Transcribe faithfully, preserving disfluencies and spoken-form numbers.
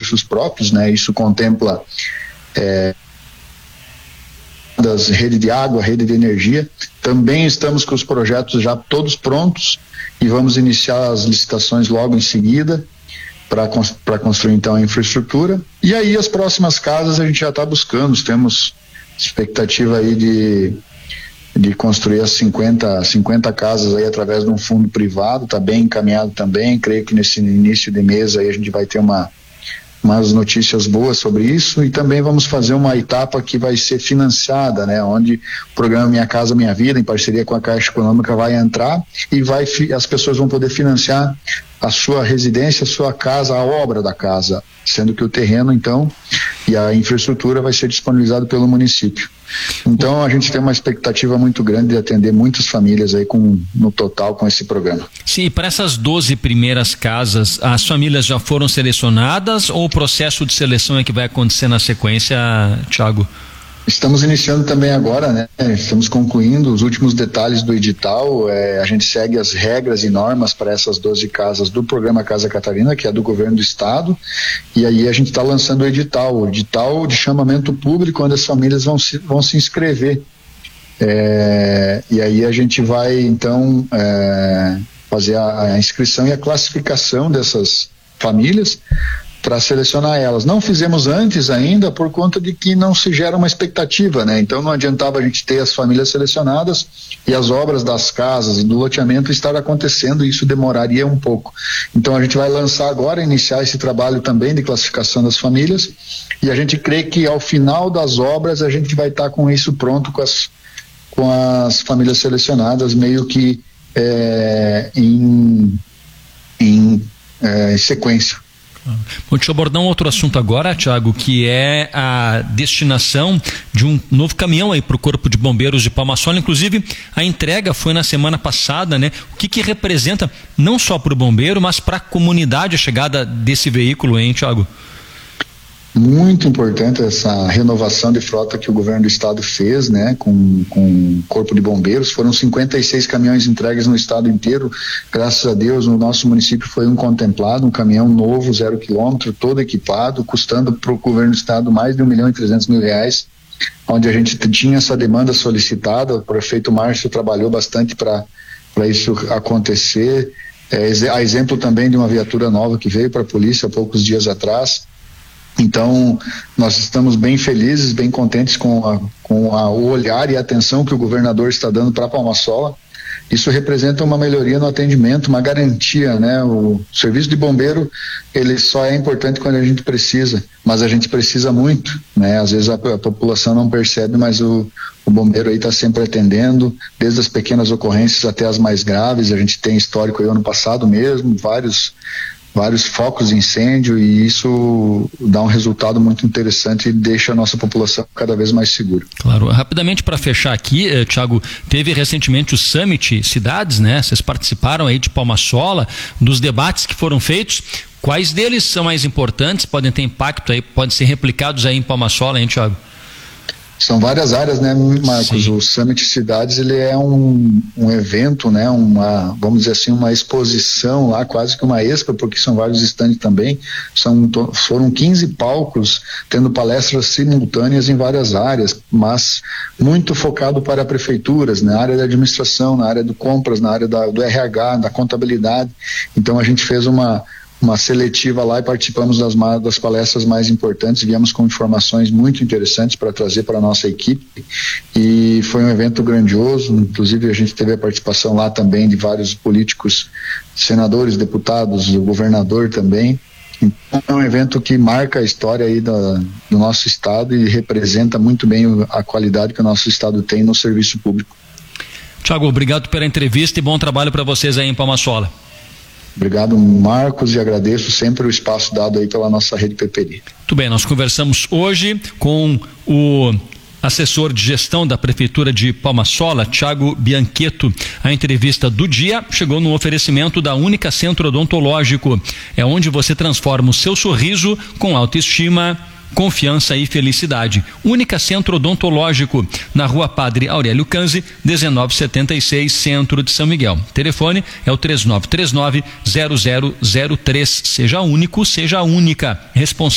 recursos próprios, né? Isso contempla é, das rede de água, rede de energia. Também estamos com os projetos já todos prontos e vamos iniciar as licitações logo em seguida para construir então a infraestrutura. E aí as próximas casas a gente já está buscando, temos expectativa aí de, de construir as cinquenta, cinquenta casas aí através de um fundo privado, está bem encaminhado também. Creio que nesse início de mês aí a gente vai ter uma umas notícias boas sobre isso, e também vamos fazer uma etapa que vai ser financiada, né, onde o programa Minha Casa Minha Vida, em parceria com a Caixa Econômica, vai entrar e vai, as pessoas vão poder financiar a sua residência, a sua casa, a obra da casa, sendo que o terreno, então, e a infraestrutura vai ser disponibilizado pelo município. Então, a gente tem uma expectativa muito grande de atender muitas famílias aí com, no total com esse programa. Sim, para essas doze primeiras casas, as famílias já foram selecionadas ou o processo de seleção é que vai acontecer na sequência, Thiago? Estamos iniciando também agora, né? Estamos concluindo os últimos detalhes do edital. É, a gente segue as regras e normas para essas doze casas do programa Casa Catarina, que é do governo do estado, e aí a gente está lançando o edital, o edital de chamamento público, onde as famílias vão se, vão se inscrever. É, e aí a gente vai, então, é, fazer a, a inscrição e a classificação dessas famílias para selecionar elas. Não fizemos antes ainda por conta de que não se gera uma expectativa, né? Então não adiantava a gente ter as famílias selecionadas e as obras das casas e do loteamento estar acontecendo, e isso demoraria um pouco. Então a gente vai lançar agora, iniciar esse trabalho também de classificação das famílias, e a gente crê que ao final das obras a gente vai estar com isso pronto, com as, com as famílias selecionadas, meio que é, em, em é, sequência. Bom, deixa eu abordar um outro assunto agora, Thiago, que é a destinação de um novo caminhão aí para o Corpo de Bombeiros de Palma Sola. Inclusive, a entrega foi na semana passada, né? O que que representa não só para o bombeiro, mas para a comunidade a chegada desse veículo, hein, Thiago? Muito importante essa renovação de frota que o governo do estado fez, né, com, com o Corpo de Bombeiros. Foram cinquenta e seis caminhões entregues no estado inteiro. Graças a Deus, no nosso município foi um contemplado, um caminhão novo, zero quilômetro, todo equipado, custando para o governo do estado mais de um milhão e trezentos mil reais, onde a gente tinha essa demanda solicitada. O prefeito Márcio trabalhou bastante para para isso acontecer. É, a exemplo também de uma viatura nova que veio para a polícia há poucos dias atrás. Então, nós estamos bem felizes, bem contentes com, a, com a, o olhar e a atenção que o governador está dando para Palma Sola. Isso representa uma melhoria no atendimento, uma garantia, né? O serviço de bombeiro, ele só é importante quando a gente precisa, mas a gente precisa muito, né? Às vezes a, a população não percebe, mas o, o bombeiro aí está sempre atendendo, desde as pequenas ocorrências até as mais graves. A gente tem histórico aí ano passado mesmo, vários vários focos de incêndio, e isso dá um resultado muito interessante e deixa a nossa população cada vez mais segura. Claro. Rapidamente para fechar aqui, eh, Thiago, teve recentemente o Summit Cidades, né? Vocês participaram aí de Palma Sola, dos debates que foram feitos. Quais deles são mais importantes, podem ter impacto aí, podem ser replicados aí em Palma Sola, hein, Thiago? São várias áreas, né, Marcos? Sim. O Summit Cidades, ele é um, um evento, né, uma, vamos dizer assim, uma exposição lá, quase que uma expo, porque são vários estandes também. São, foram quinze palcos, tendo palestras simultâneas em várias áreas, mas muito focado para prefeituras, na área da administração, na área do compras, na área da, do R H, da contabilidade. Então a gente fez uma uma seletiva lá e participamos das, das palestras mais importantes, viemos com informações muito interessantes para trazer para a nossa equipe, e foi um evento grandioso. Inclusive a gente teve a participação lá também de vários políticos, senadores, deputados, o governador também. Então é um evento que marca a história aí da, do nosso estado e representa muito bem a qualidade que o nosso estado tem no serviço público. Thiago, obrigado pela entrevista e bom trabalho para vocês aí em Palma Sola. Obrigado, Marcos, e agradeço sempre o espaço dado aí pela nossa rede Peperi. Muito bem, nós conversamos hoje com o assessor de gestão da Prefeitura de Palma Sola, Thiago Biancheto. A entrevista do dia chegou no oferecimento da Única Centro Odontológico. É onde você transforma o seu sorriso com autoestima, confiança e felicidade. Única Centro Odontológico, na Rua Padre Aurélio Canzi, dezenove setenta e seis, Centro de São Miguel. Telefone é o três nove três nove, zero zero zero três. Seja único, seja única. Responsável